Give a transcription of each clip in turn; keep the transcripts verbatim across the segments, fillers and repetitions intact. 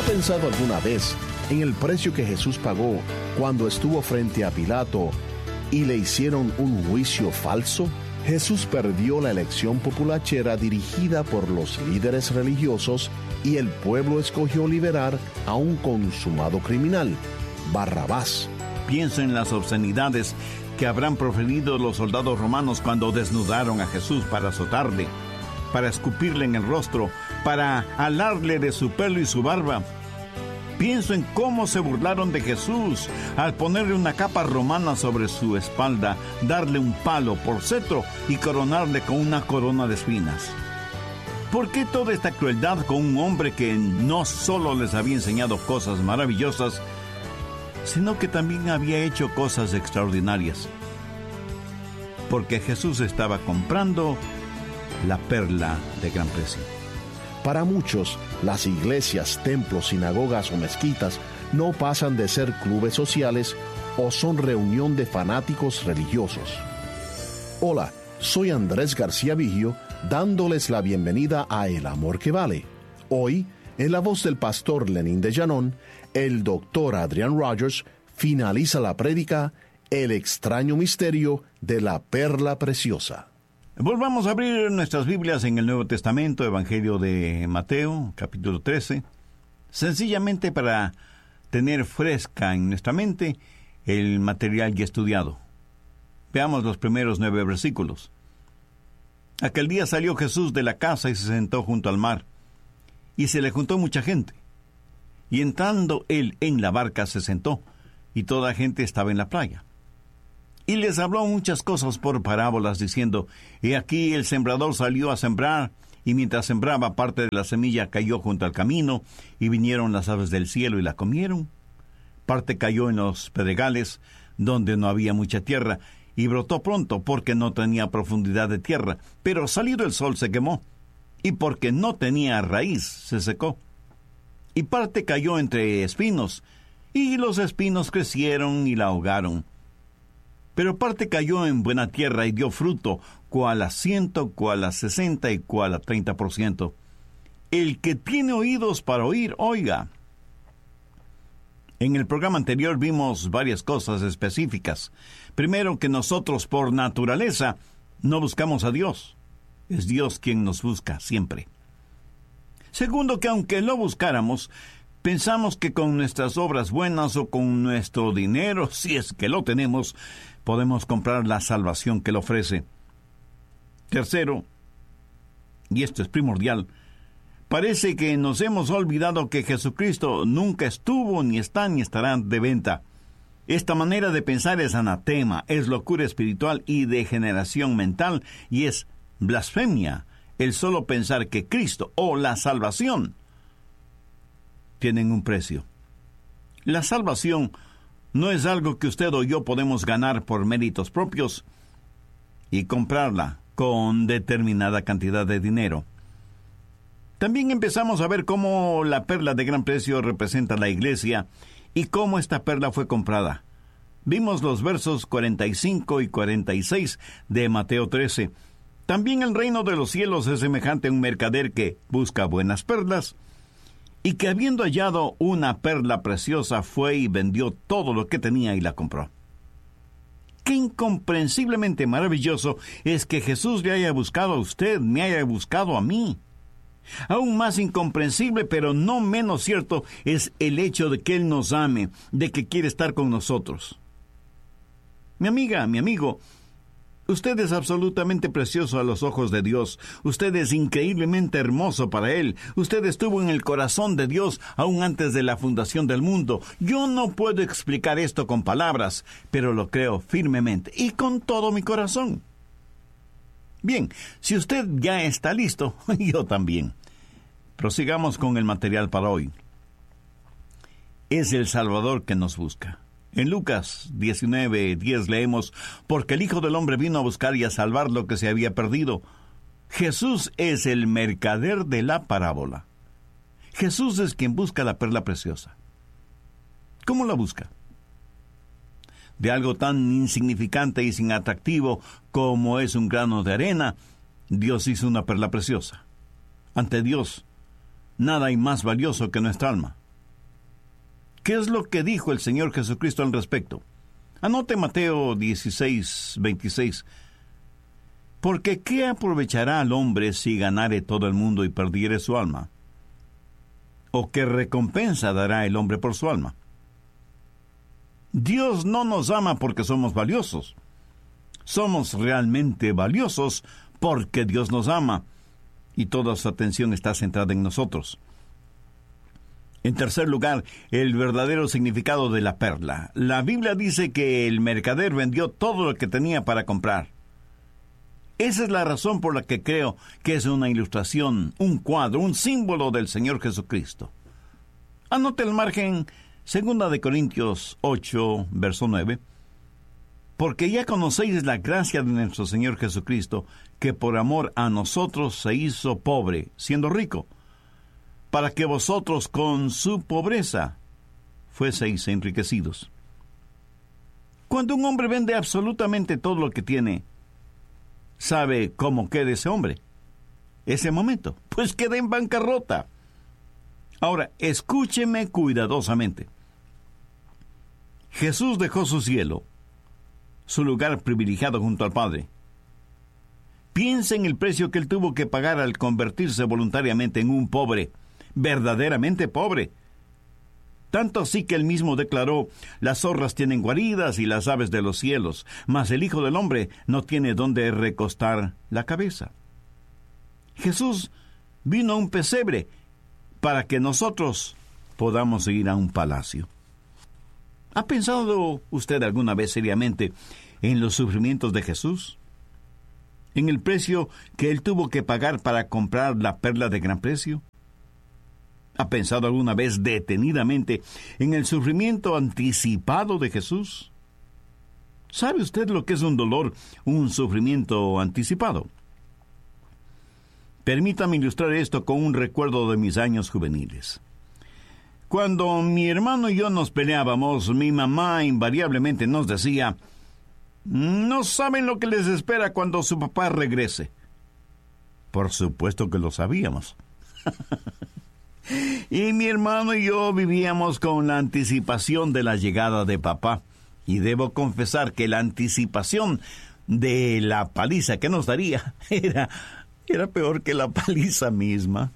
pensado alguna vez en el precio que Jesús pagó cuando estuvo frente a Pilato y le hicieron un juicio falso? Jesús perdió la elección populachera dirigida por los líderes religiosos y el pueblo escogió liberar a un consumado criminal, Barrabás. Piensa en las obscenidades que habrán proferido los soldados romanos cuando desnudaron a Jesús para azotarle, para escupirle en el rostro, para alarle de su pelo y su barba. Pienso en cómo se burlaron de Jesús al ponerle una capa romana sobre su espalda, darle un palo por cetro y coronarle con una corona de espinas. ¿Por qué toda esta crueldad con un hombre que no solo les había enseñado cosas maravillosas, sino que también había hecho cosas extraordinarias? Porque Jesús estaba comprando la perla de gran precio. Para muchos, las iglesias, templos, sinagogas o mezquitas no pasan de ser clubes sociales o son reunión de fanáticos religiosos. Hola, soy Andrés García Vigio, dándoles la bienvenida a El Amor que Vale. Hoy, en la voz del pastor Lenín de Llanón, el doctor Adrian Rogers finaliza la prédica El extraño misterio de la perla preciosa. Volvamos a abrir nuestras Biblias en el Nuevo Testamento, Evangelio de Mateo, capítulo trece, sencillamente para tener fresca en nuestra mente el material ya estudiado. Veamos los primeros nueve versículos. Aquel día salió Jesús de la casa y se sentó junto al mar, y se le juntó mucha gente. Y entrando él en la barca se sentó, y toda gente estaba en la playa. Y les habló muchas cosas por parábolas, diciendo: He aquí el sembrador salió a sembrar, y mientras sembraba, parte de la semilla cayó junto al camino, y vinieron las aves del cielo y la comieron. Parte cayó en los pedregales, donde no había mucha tierra, y brotó pronto, porque no tenía profundidad de tierra. Pero salido el sol se quemó, y porque no tenía raíz se secó. Y parte cayó entre espinos, y los espinos crecieron y la ahogaron. Pero parte cayó en buena tierra y dio fruto, cual a ciento, cual a sesenta y cual a treinta por ciento. El que tiene oídos para oír, oiga. En el programa anterior vimos varias cosas específicas. Primero, que nosotros por naturaleza no buscamos a Dios. Es Dios quien nos busca siempre. Segundo, que aunque lo buscáramos, pensamos que con nuestras obras buenas o con nuestro dinero, si es que lo tenemos, podemos comprar la salvación que Él ofrece. Tercero, y esto es primordial, parece que nos hemos olvidado que Jesucristo nunca estuvo, ni está, ni estará de venta. Esta manera de pensar es anatema, es locura espiritual y degeneración mental, y es blasfemia el solo pensar que Cristo o la salvación tienen un precio. La salvación no es algo que usted o yo podemos ganar por méritos propios y comprarla con determinada cantidad de dinero. También empezamos a ver cómo la perla de gran precio representa la iglesia y cómo esta perla fue comprada. Vimos los versos cuarenta y cinco y cuarenta y seis de Mateo trece. También el reino de los cielos es semejante a un mercader que busca buenas perlas, y que habiendo hallado una perla preciosa fue y vendió todo lo que tenía y la compró. Qué incomprensiblemente maravilloso es que Jesús le haya buscado a usted, me haya buscado a mí. Aún más incomprensible, pero no menos cierto, es el hecho de que Él nos ame, de que quiere estar con nosotros. Mi amiga, mi amigo, usted es absolutamente precioso a los ojos de Dios. Usted es increíblemente hermoso para Él. Usted estuvo en el corazón de Dios aún antes de la fundación del mundo. Yo no puedo explicar esto con palabras, pero lo creo firmemente y con todo mi corazón. Bien, si usted ya está listo, yo también. Prosigamos con el material para hoy. Es el Salvador que nos busca. En Lucas diecinueve diez leemos: porque el Hijo del Hombre vino a buscar y a salvar lo que se había perdido. Jesús es el mercader de la parábola. Jesús es quien busca la perla preciosa. ¿Cómo la busca? De algo tan insignificante y sin atractivo como es un grano de arena, Dios hizo una perla preciosa. Ante Dios, nada hay más valioso que nuestra alma. ¿Qué es lo que dijo el Señor Jesucristo al respecto? Anote Mateo dieciséis, veintiséis. Porque ¿qué aprovechará al hombre si ganare todo el mundo y perdiere su alma? ¿O qué recompensa dará el hombre por su alma? Dios no nos ama porque somos valiosos. Somos realmente valiosos porque Dios nos ama y toda su atención está centrada en nosotros. En tercer lugar, el verdadero significado de la perla. La Biblia dice que el mercader vendió todo lo que tenía para comprar. Esa es la razón por la que creo que es una ilustración, un cuadro, un símbolo del Señor Jesucristo. Anote el margen, segunda de Corintios ocho, verso nueve. Porque ya conocéis la gracia de nuestro Señor Jesucristo, que por amor a nosotros se hizo pobre, siendo rico, para que vosotros con su pobreza fueseis enriquecidos. Cuando un hombre vende absolutamente todo lo que tiene, ¿sabe cómo queda ese hombre? Ese momento, pues queda en bancarrota. Ahora, escúcheme cuidadosamente. Jesús dejó su cielo, su lugar privilegiado junto al Padre. Piensa en el precio que él tuvo que pagar al convertirse voluntariamente en un pobre, verdaderamente pobre. Tanto así que él mismo declaró: las zorras tienen guaridas y las aves de los cielos, mas el Hijo del Hombre no tiene dónde recostar la cabeza. Jesús vino a un pesebre para que nosotros podamos ir a un palacio. ¿Ha pensado usted alguna vez seriamente en los sufrimientos de Jesús? ¿En el precio que él tuvo que pagar para comprar la perla de gran precio? ¿Ha pensado alguna vez detenidamente en el sufrimiento anticipado de Jesús? ¿Sabe usted lo que es un dolor, un sufrimiento anticipado? Permítame ilustrar esto con un recuerdo de mis años juveniles. Cuando mi hermano y yo nos peleábamos, mi mamá invariablemente nos decía: no saben lo que les espera cuando su papá regrese. Por supuesto que lo sabíamos. Y mi hermano y yo vivíamos con la anticipación de la llegada de papá. Y debo confesar que la anticipación de la paliza que nos daría era, era peor que la paliza misma.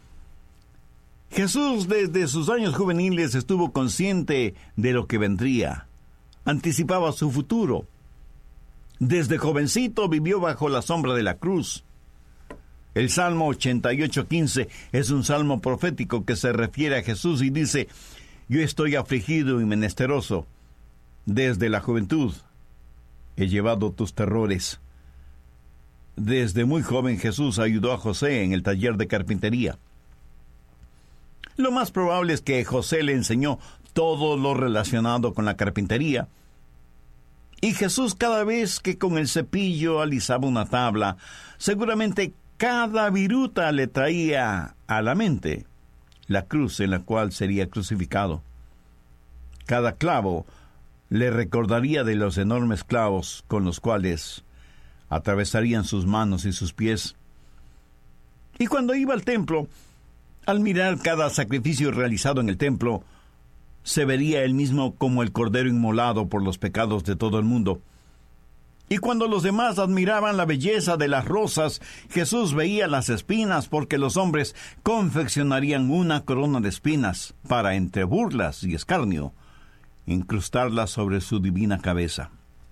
Jesús desde sus años juveniles estuvo consciente de lo que vendría. Anticipaba su futuro. Desde jovencito vivió bajo la sombra de la cruz. El Salmo ochenta y ocho, quince es un salmo profético que se refiere a Jesús y dice: yo estoy afligido y menesteroso. Desde la juventud he llevado tus terrores. Desde muy joven Jesús ayudó a José en el taller de carpintería. Lo más probable es que José le enseñó todo lo relacionado con la carpintería. Y Jesús, cada vez que con el cepillo alisaba una tabla, seguramente cada viruta le traía a la mente la cruz en la cual sería crucificado. Cada clavo le recordaría de los enormes clavos con los cuales atravesarían sus manos y sus pies. Y cuando iba al templo, al mirar cada sacrificio realizado en el templo, se vería él mismo como el cordero inmolado por los pecados de todo el mundo. Y cuando los demás admiraban la belleza de las rosas, Jesús veía las espinas, porque los hombres confeccionarían una corona de espinas para, entre burlas y escarnio, incrustarlas sobre su divina cabeza.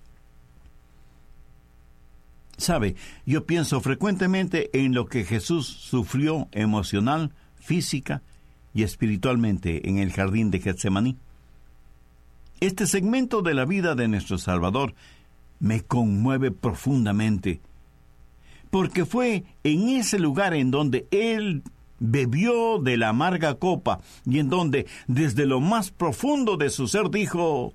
Sabe, yo pienso frecuentemente en lo que Jesús sufrió emocional, física y espiritualmente en el jardín de Getsemaní. Este segmento de la vida de nuestro Salvador me conmueve profundamente, porque fue en ese lugar en donde Él bebió de la amarga copa y en donde, desde lo más profundo de su ser, dijo: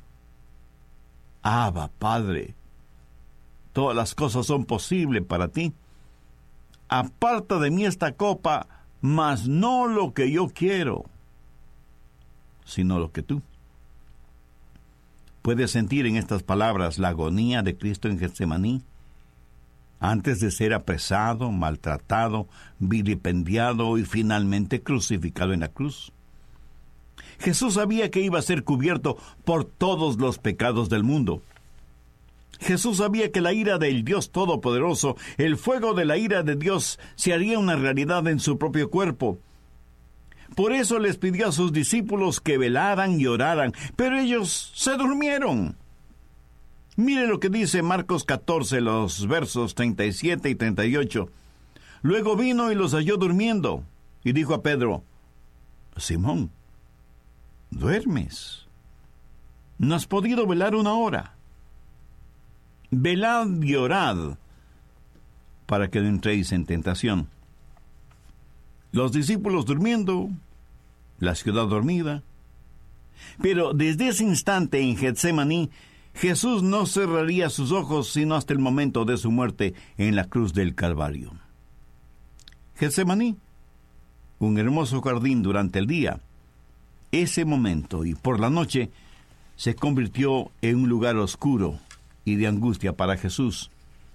Abba, Padre, todas las cosas son posibles para ti. Aparta de mí esta copa, mas no lo que yo quiero, sino lo que tú. ¿Puedes sentir en estas palabras la agonía de Cristo en Getsemaní? Antes de ser apresado, maltratado, vilipendiado y finalmente crucificado en la cruz. Jesús sabía que iba a ser cubierto por todos los pecados del mundo. Jesús sabía que la ira del Dios Todopoderoso, el fuego de la ira de Dios, se haría una realidad en su propio cuerpo. Por eso les pidió a sus discípulos que velaran y oraran, pero ellos se durmieron. Mire lo que dice Marcos catorce, los versos treinta y siete y treinta y ocho. Luego vino y los halló durmiendo, y dijo a Pedro: Simón, ¿duermes? ¿No has podido velar una hora? Velad y orad, para que no entréis en tentación. Los discípulos durmiendo, la ciudad dormida. Pero desde ese instante en Getsemaní, Jesús no cerraría sus ojos sino hasta el momento de su muerte en la cruz del Calvario. Getsemaní, un hermoso jardín durante el día. Ese momento y por la noche se convirtió en un lugar oscuro y de angustia para Jesús.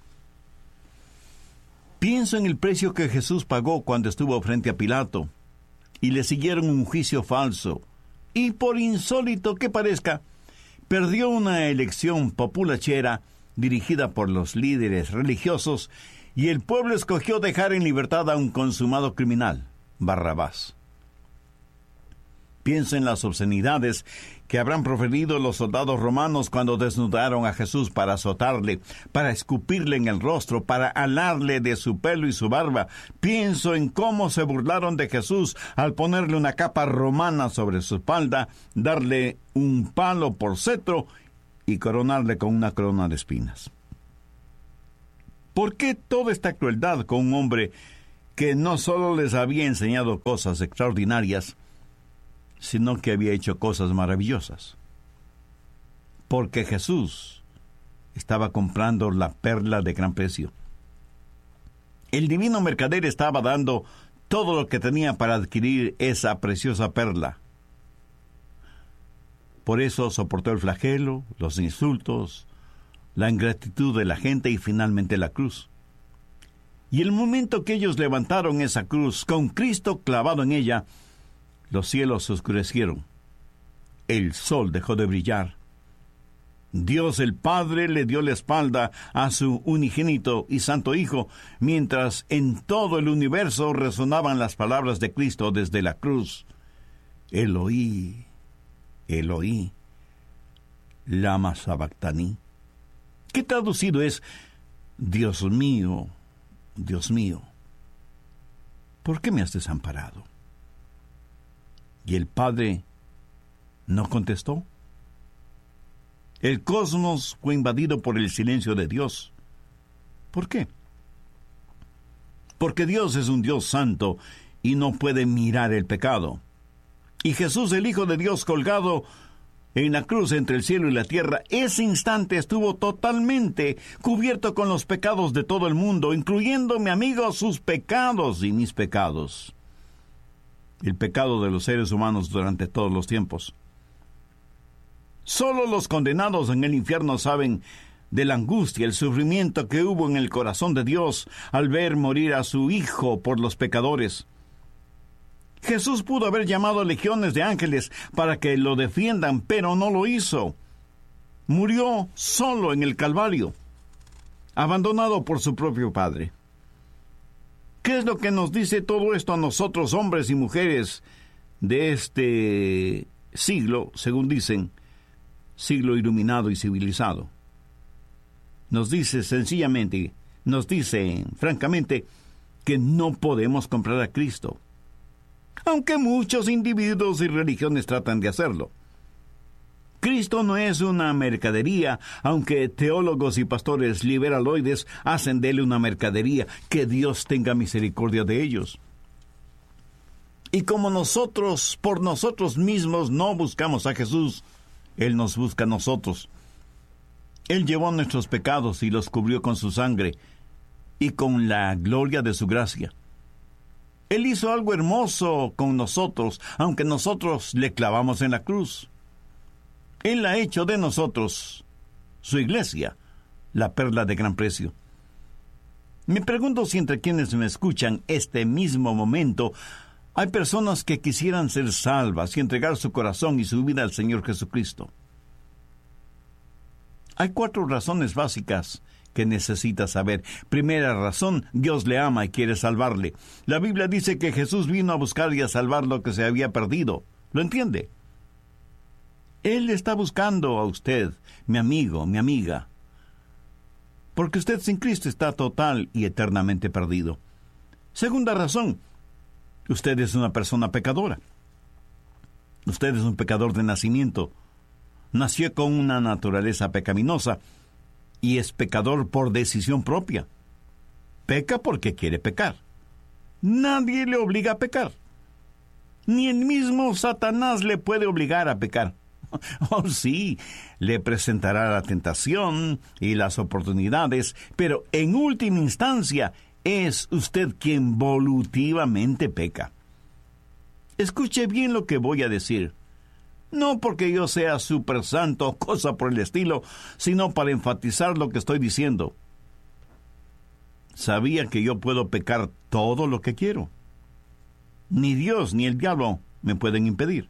Pienso en el precio que Jesús pagó cuando estuvo frente a Pilato y le siguieron un juicio falso, y por insólito que parezca, perdió una elección populachera dirigida por los líderes religiosos, y el pueblo escogió dejar en libertad a un consumado criminal, Barrabás. Pienso en las obscenidades que habrán proferido los soldados romanos cuando desnudaron a Jesús para azotarle, para escupirle en el rostro, para alarle de su pelo y su barba. Pienso en cómo se burlaron de Jesús al ponerle una capa romana sobre su espalda, darle un palo por cetro y coronarle con una corona de espinas. ¿Por qué toda esta crueldad con un hombre que no solo les había enseñado cosas extraordinarias, sino que había hecho cosas maravillosas? Porque Jesús estaba comprando la perla de gran precio. El divino mercader estaba dando todo lo que tenía para adquirir esa preciosa perla. Por eso soportó el flagelo, los insultos, la ingratitud de la gente y finalmente la cruz. Y el momento que ellos levantaron esa cruz, con Cristo clavado en ella, los cielos se oscurecieron, el sol dejó de brillar. Dios el Padre le dio la espalda a su unigénito y santo Hijo, mientras en todo el universo resonaban las palabras de Cristo desde la cruz: Eloí, Eloí, lama sabactani, que traducido es: Dios mío, Dios mío, ¿por qué me has desamparado? ¿Y el Padre no contestó? El cosmos fue invadido por el silencio de Dios. ¿Por qué? Porque Dios es un Dios santo y no puede mirar el pecado. Y Jesús, el Hijo de Dios, colgado en la cruz entre el cielo y la tierra, ese instante estuvo totalmente cubierto con los pecados de todo el mundo, incluyendo, mi amigo, sus pecados y mis pecados. El pecado de los seres humanos durante todos los tiempos. Solo los condenados en el infierno saben de la angustia, el sufrimiento que hubo en el corazón de Dios al ver morir a su Hijo por los pecadores. Jesús pudo haber llamado legiones de ángeles para que lo defiendan, pero no lo hizo. Murió solo en el Calvario, abandonado por su propio Padre. ¿Qué es lo que nos dice todo esto a nosotros, hombres y mujeres de este siglo, según dicen, siglo iluminado y civilizado? Nos dice sencillamente, nos dice francamente, que no podemos comprar a Cristo, aunque muchos individuos y religiones tratan de hacerlo. Cristo no es una mercadería, aunque teólogos y pastores liberaloides hacen de él una mercadería. Que Dios tenga misericordia de ellos. Y como nosotros, por nosotros mismos, no buscamos a Jesús, Él nos busca a nosotros. Él llevó nuestros pecados y los cubrió con su sangre y con la gloria de su gracia. Él hizo algo hermoso con nosotros, aunque nosotros le clavamos en la cruz. Él ha hecho de nosotros, su iglesia, la perla de gran precio. Me pregunto si entre quienes me escuchan este mismo momento Hay personas que quisieran ser salvas y entregar su corazón y su vida al Señor Jesucristo. Hay cuatro razones básicas que necesita saber. Primera razón, Dios le ama y quiere salvarle. La Biblia dice que Jesús vino a buscar y a salvar lo que se había perdido. ¿Lo entiende? Él está buscando a usted, mi amigo, mi amiga, porque usted sin Cristo está total y eternamente perdido. Segunda razón, usted es una persona pecadora. Usted es un pecador de nacimiento. Nació con una naturaleza pecaminosa y es pecador por decisión propia. Peca porque quiere pecar. Nadie le obliga a pecar. Ni el mismo Satanás le puede obligar a pecar. Oh, sí, le presentará la tentación y las oportunidades, pero en última instancia es usted quien volutivamente peca. Escuche bien lo que voy a decir. No porque yo sea súper santo o cosa por el estilo, sino para enfatizar lo que estoy diciendo. ¿Sabía que yo puedo pecar todo lo que quiero? Ni Dios ni el diablo me pueden impedir.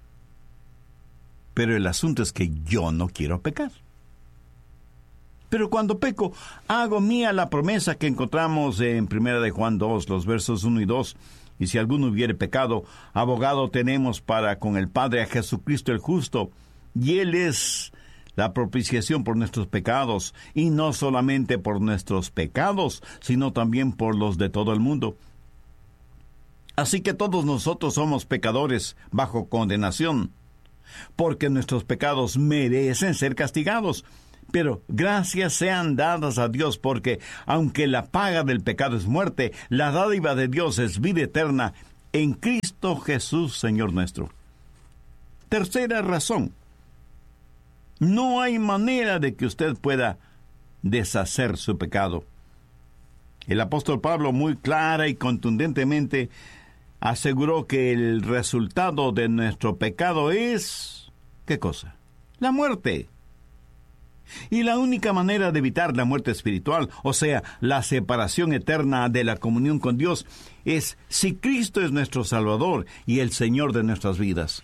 Pero el asunto es que yo no quiero pecar. Pero cuando peco, hago mía la promesa que encontramos en primera de Juan dos, los versos uno y dos. Y si alguno hubiere pecado, abogado tenemos para con el Padre a Jesucristo el justo, y Él es la propiciación por nuestros pecados, y no solamente por nuestros pecados, sino también por los de todo el mundo. Así que todos nosotros somos pecadores bajo condenación, porque nuestros pecados merecen ser castigados. Pero gracias sean dadas a Dios, porque aunque la paga del pecado es muerte, la dádiva de Dios es vida eterna en Cristo Jesús, Señor nuestro. Tercera razón. No hay manera de que usted pueda deshacer su pecado. El apóstol Pablo muy clara y contundentemente aseguró que el resultado de nuestro pecado es... ¿qué cosa? La muerte. Y la única manera de evitar la muerte espiritual, o sea, la separación eterna de la comunión con Dios, es si Cristo es nuestro Salvador y el Señor de nuestras vidas.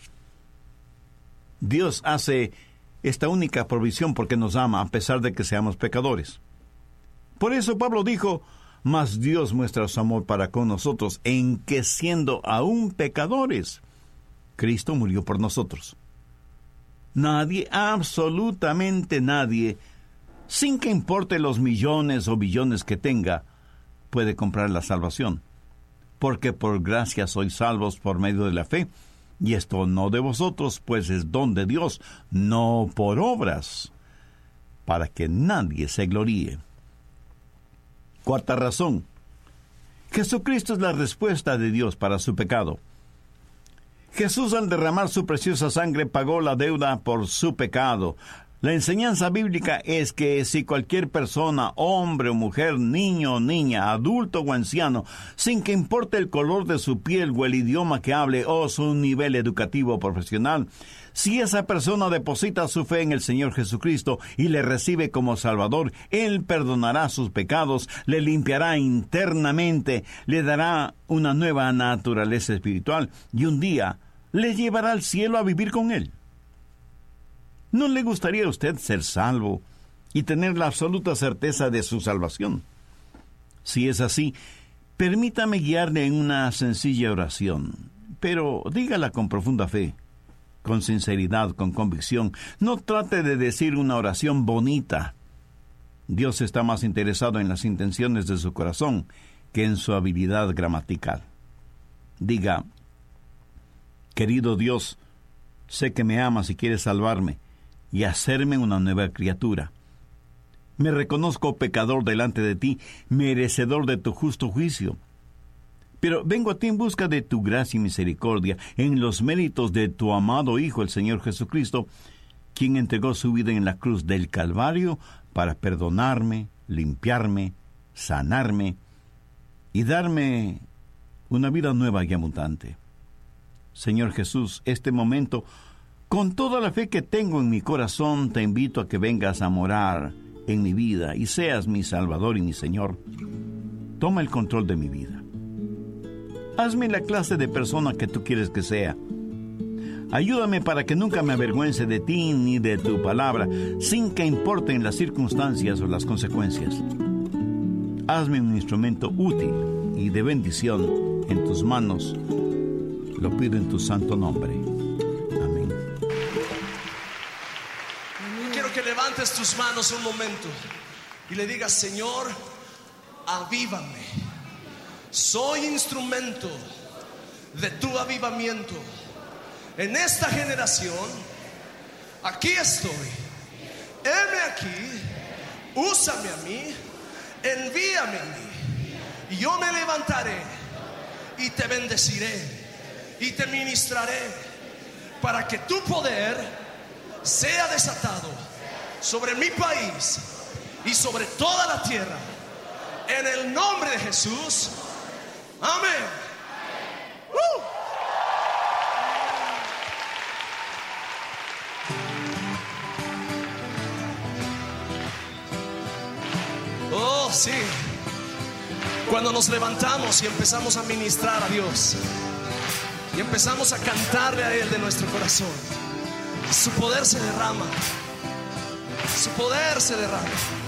Dios hace esta única provisión porque nos ama, a pesar de que seamos pecadores. Por eso Pablo dijo, mas Dios muestra su amor para con nosotros, en que siendo aún pecadores, Cristo murió por nosotros. Nadie, absolutamente nadie, sin que importe los millones o billones que tenga, puede comprar la salvación. Porque por gracia sois salvos por medio de la fe, y esto no de vosotros, pues es don de Dios, no por obras, para que nadie se gloríe. Cuarta razón. Jesucristo es la respuesta de Dios para su pecado. Jesús, al derramar su preciosa sangre, pagó la deuda por su pecado. La enseñanza bíblica es que si cualquier persona, hombre o mujer, niño o niña, adulto o anciano, sin que importe el color de su piel o el idioma que hable o su nivel educativo o profesional, si esa persona deposita su fe en el Señor Jesucristo y le recibe como Salvador, Él perdonará sus pecados, le limpiará internamente, le dará una nueva naturaleza espiritual y un día le llevará al cielo a vivir con Él. ¿No le gustaría a usted ser salvo y tener la absoluta certeza de su salvación? Si es así, permítame guiarle en una sencilla oración, pero dígala con profunda fe, con sinceridad, con convicción. No trate de decir una oración bonita. Dios está más interesado en las intenciones de su corazón que en su habilidad gramatical. Diga, querido Dios, sé que me amas y quieres salvarme y hacerme una nueva criatura. Me reconozco pecador delante de ti, merecedor de tu justo juicio. Pero vengo a ti en busca de tu gracia y misericordia, en los méritos de tu amado Hijo, el Señor Jesucristo, quien entregó su vida en la cruz del Calvario para perdonarme, limpiarme, sanarme y darme una vida nueva y abundante. Señor Jesús, este momento, con toda la fe que tengo en mi corazón, te invito a que vengas a morar en mi vida y seas mi Salvador y mi Señor. Toma el control de mi vida. Hazme la clase de persona que tú quieres que sea. Ayúdame para que nunca me avergüence de ti ni de tu palabra, sin que importen las circunstancias o las consecuencias. Hazme un instrumento útil y de bendición en tus manos. Lo pido en tu santo nombre. Amén. Quiero que levantes tus manos un momento y le digas: Señor, avívame. Soy instrumento de tu avivamiento en esta generación. Aquí estoy. Heme aquí. Úsame a mí. Envíame a mí. Y yo me levantaré y te bendeciré y te ministraré, para que tu poder sea desatado sobre mi país y sobre toda la tierra, en el nombre de Jesús. Amén. ¡Uh! Oh, sí. Cuando nos levantamos y empezamos a ministrar a Dios y empezamos a cantarle a Él de nuestro corazón, su poder se derrama. Su poder se derrama.